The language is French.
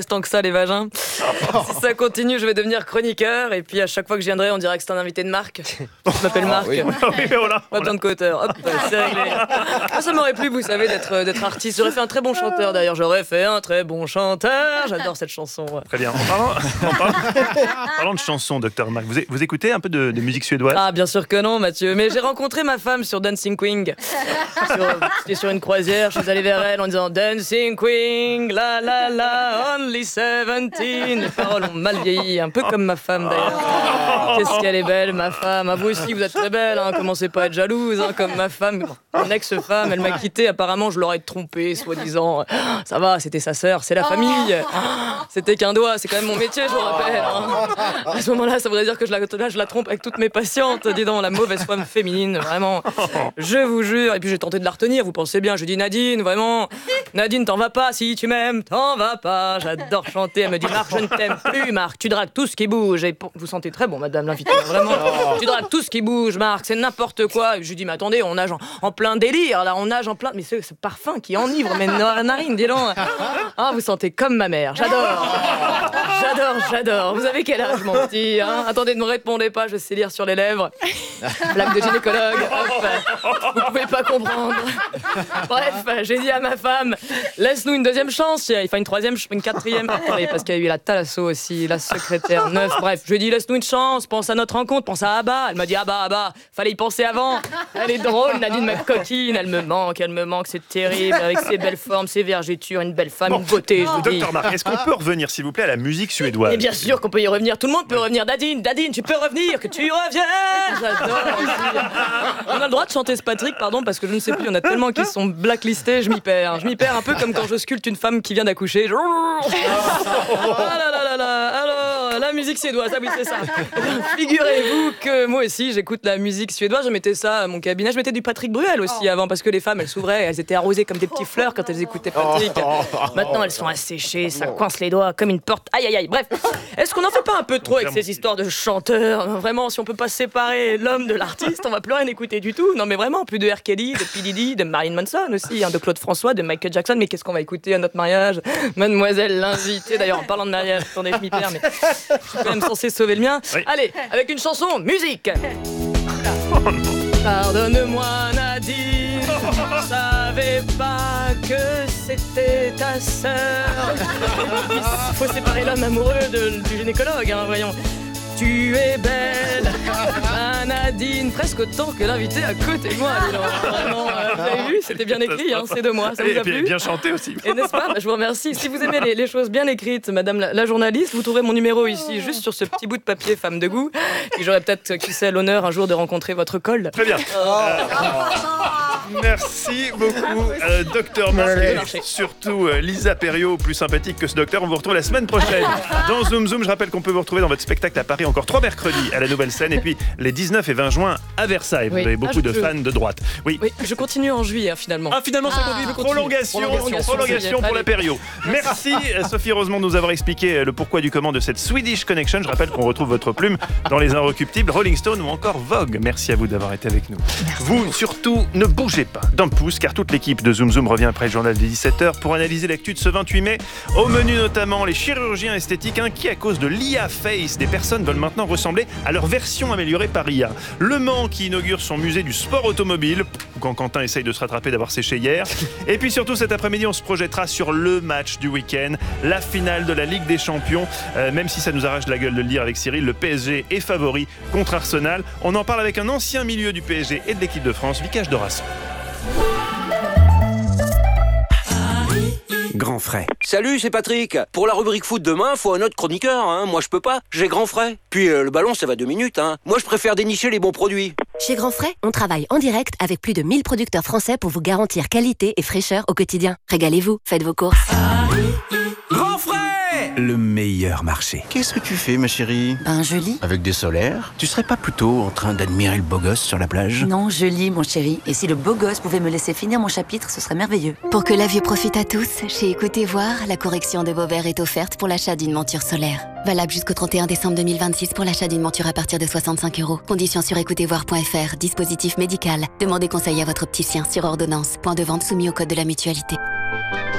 tant que ça les vagins. Si ça continue, je vais devenir chroniqueur. Et puis à chaque fois que je viendrai, on dirait que c'est un invité de Marc. Je m'appelle Marc. Oui. Pas besoin de co-auteur. Hop, c'est réglé. Moi, ça m'aurait plu, vous savez, d'être artiste. J'aurais fait un très bon chanteur d'ailleurs. J'aurais fait un très bon chanteur. J'adore cette chanson. Très bien. En parlant de chansons, Dr Marc, vous écoutez un peu de musique suédoise? Ah, bien sûr que non, Mathieu. Mais j'ai rencontré ma femme sur Dancing Queen. J'étais sur une croisière, je suis allé vers elle en disant Dancing Queen, la la la, only 17. Les paroles ont mal vieilli, un peu comme ma femme d'ailleurs. Qu'est-ce qu'elle est belle, ma femme. Ah, vous aussi, vous êtes très belle, hein. Commencez pas à être jalouse, hein, comme ma femme. Mon ex-femme, elle m'a quitté. Apparemment, je l'aurais trompée, soi-disant. Ça va, c'était sa sœur, c'est la famille. C'était qu'un doigt, c'est quand même mon métier, je vous rappelle. Hein. À ce moment-là, ça voudrait dire que je la trompe avec toutes mes patientes. Dis donc, la mauvaise femme féminine, vraiment. Je vous jure. Et puis j'ai tenté de la retenir, vous pensez bien. Je dis Nadine, vraiment. Nadine, t'en vas pas, si tu m'aimes, t'en vas pas. J'adore chanter. Elle me dit Marc, je ne t'aime plus, Marc. Tu dragues tout ce qui bouge. Et vous sentez très bon, madame l'invitée, vraiment. Tu dragues tout ce qui bouge, Marc. C'est n'importe quoi. Je lui dis, mais attendez, on nage en plein délire, là. On nage en plein. Mais c'est ce parfum qui enivre mes narines, dis donc. Ah, vous sentez comme ma mère. J'adore. Vous avez quel âge, mon petit, hein? Attendez, ne me répondez pas, je sais lire sur les lèvres. Blague de gynécologue. Hop. Vous pouvez pas comprendre. Bref, j'ai dit à ma femme, laisse-nous une deuxième chance. Enfin, une troisième, une quatrième. Attendez, parce qu'il y a eu la Thalasso aussi, la secrétaire 9. Bref, je lui ai dit, laisse-nous une chance, pense à notre rencontre, pense à Abba. Elle m'a dit, Abba, fallait y penser avant. Elle est drôle, Nadine, ma coquine. Elle me manque, c'est terrible. Avec ses belles formes, ses vergetures, une belle femme, une beauté, je vous dis. Dr Marc, est-ce qu'on peut revenir, s'il vous plaît, à la musique suédoise? Et bien sûr qu'on peut y revenir, tout le monde peut revenir. Nadine, tu peux revenir, que tu reviennes. J'adore aussi. On a le droit de chanter ce Patrick, pardon, parce que je ne sais plus, il y en a tellement qui sont blacklistés, je m'y perds un peu comme quand je sculpte une femme qui vient d'accoucher. Alors, la musique suédoise, ah oui, c'est ça. Figurez-vous que moi aussi, j'écoute la musique suédoise, je mettais ça à mon cabinet, je mettais du Patrick Bruel aussi avant, parce que les femmes, elles s'ouvraient, elles étaient arrosées comme des petits fleurs quand elles écoutaient Patrick. Maintenant, elles sont asséchées, ça coince les doigts comme une porte. Aïe. Bref, est-ce qu'on n'en fait pas un peu trop avec ces histoires de chanteurs? Vraiment, si on peut pas séparer l'homme de l'artiste, on va plus rien écouter du tout. Non mais vraiment, plus de R. Kelly, de P. Diddy, de Marilyn Manson aussi, hein, de Claude François, de Michael Jackson. Mais qu'est-ce qu'on va écouter à notre mariage? Mademoiselle l'invitée. D'ailleurs, en parlant de mariage, attendez, je m'y perds, mais je suis quand même censé sauver le mien. Oui. Allez, avec une chanson, musique. Pardonne-moi Nadine, je savais pas que c'était ta sœur. Il faut séparer l'homme amoureux du gynécologue, hein, voyons. Tu es belle, Nadine, presque autant que l'invité à côté de moi. Vraiment, vous avez vu, c'était bien écrit, hein, c'est de moi, ça vous a plu? Et bien chanté aussi. Et n'est-ce pas? Je vous remercie. Si vous aimez les choses bien écrites, madame la journaliste, vous trouverez mon numéro ici, juste sur ce petit bout de papier femme de goût. Et j'aurais peut-être, qui sait, l'honneur un jour de rencontrer votre col. Très bien. Merci beaucoup, Dr Marc, et surtout Lisa Perriot, plus sympathique que ce docteur. On vous retrouve la semaine prochaine dans Zoom Zoom. Je rappelle qu'on peut vous retrouver dans votre spectacle à Paris encore 3 mercredis à la Nouvelle Scène et puis les 19 et 20 juin à Versailles. Vous avez beaucoup de fans de droite. Oui, je continue en juillet, finalement. Ah, finalement, ça continue. Prolongation pour la Perriot. Merci, Sophie Rosemont, de nous avoir expliqué le pourquoi du comment de cette Swedish Connection. Je rappelle qu'on retrouve votre plume dans Les Inrecuptibles, Rolling Stone ou encore Vogue. Merci à vous d'avoir été avec nous. Merci. Vous, surtout, ne bougez pas d'un pouce, car toute l'équipe de Zoom Zoom revient après le journal des 17h pour analyser l'actu de ce 28 mai. Au menu notamment les chirurgiens esthétiques qui, à cause de l'IA Face, des personnes veulent maintenant ressembler à leur version améliorée par IA. Le Mans qui inaugure son musée du sport automobile, quand Quentin essaye de se rattraper d'avoir séché hier. Et puis surtout cet après-midi, on se projettera sur le match du week-end, la finale de la Ligue des Champions. Même si ça nous arrache la gueule de le dire avec Cyril, le PSG est favori contre Arsenal. On en parle avec un ancien milieu du PSG et de l'équipe de France, Vicage Doras. Grand frais. Salut, c'est Patrick. Pour la rubrique foot demain, faut un autre chroniqueur. Moi, je peux pas. J'ai Grand frais. Puis le ballon, ça va 2 minutes. Moi, je préfère dénicher les bons produits. Chez Grand frais, on travaille en direct avec plus de 1000 producteurs français pour vous garantir qualité et fraîcheur au quotidien. Régalez-vous, faites vos courses. Grand frais, le meilleur marché. Qu'est-ce que tu fais, ma chérie? Je lis. Avec des solaires? Tu serais pas plutôt en train d'admirer le beau gosse sur la plage? Non, je lis, mon chéri. Et si le beau gosse pouvait me laisser finir mon chapitre, ce serait merveilleux. Pour que la vue profite à tous, chez Écoutez Voir, la correction de vos verres est offerte pour l'achat d'une monture solaire. Valable jusqu'au 31 décembre 2026 pour l'achat d'une monture à partir de 65 €. Conditions sur écoutezvoir.fr. Dispositif médical. Demandez conseil à votre opticien sur ordonnance. Point de vente soumis au code de la mutualité.